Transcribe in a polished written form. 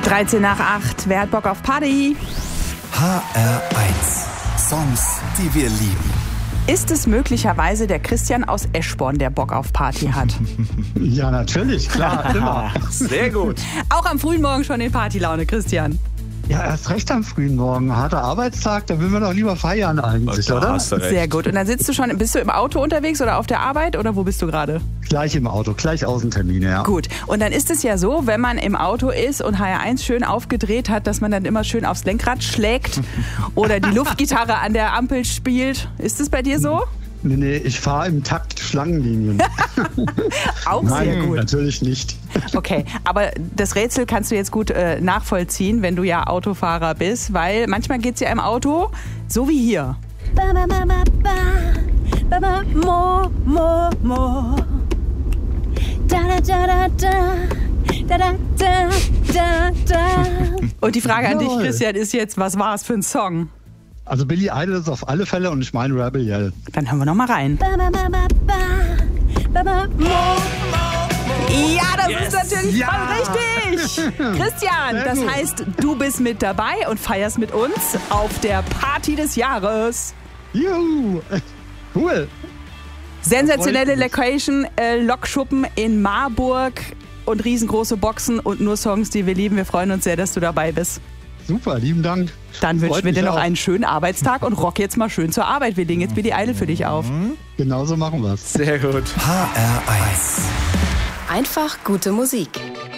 13 nach 8. Wer hat Bock auf Party? HR1. Songs, die wir lieben. Ist es möglicherweise der Christian aus Eschborn, der Bock auf Party hat? Ja, natürlich, klar, immer. Sehr gut. Auch am frühen Morgen schon in Partylaune, Christian. Ja, erst recht am frühen Morgen. Harter Arbeitstag, da will man doch lieber feiern eigentlich, Da oder? hast du recht. Sehr gut. Und dann bist du im Auto unterwegs oder auf der Arbeit oder wo bist du gerade? Gleich im Auto, gleich Außentermine, ja. Gut. Und dann ist es ja so, wenn man im Auto ist und HR1 schön aufgedreht hat, dass man dann immer schön aufs Lenkrad schlägt oder die Luftgitarre an der Ampel spielt. Ist es bei dir so? Nee, ich fahre im Takt Schlangenlinien. Auch sehr gut. Natürlich nicht. Okay, aber das Rätsel kannst du jetzt gut nachvollziehen, wenn du ja Autofahrer bist, weil manchmal geht es ja im Auto so wie hier. Ba, ba, ba, ba, ba, ba, ba, mo, mo, mo. Da, da, da, da, da, da, da, da, da. Und die Frage an dich, Jawohl. Christian, ist jetzt, was war es für ein Song? Also Billy Idol ist auf alle Fälle und ich meine Rebel Yell. Dann hören wir noch mal rein. Ba, ba, ba, ba, ba, ba, ba, mo. Ja, das Yes. ist natürlich Ja. voll richtig. Christian, Sehr das gut. heißt, du bist mit dabei und feierst mit uns auf der Party des Jahres. Juhu, cool. Sensationelle Location, Lokschuppen in Marburg und riesengroße Boxen und nur Songs, die wir lieben. Wir freuen uns sehr, dass du dabei bist. Super, lieben Dank. Dann wünschen Freut wir dir mich noch auch. einen schönen Arbeitstag und rock jetzt mal schön zur Arbeit. Wir legen jetzt Billy Idol für dich auf. Genauso machen wir's. Sehr gut. HR1. Einfach gute Musik.